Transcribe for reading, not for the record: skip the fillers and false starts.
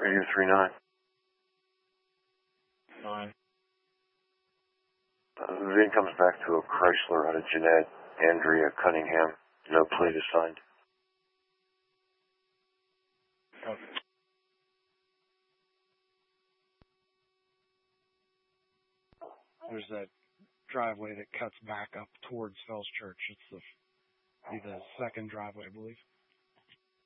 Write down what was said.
Radio 39. Fine. The VIN comes back to a Chrysler out of Jeanette, Andrea Cunningham. No plate assigned. Okay. There's that driveway that cuts back up towards Fells Church. It's the second driveway, I believe.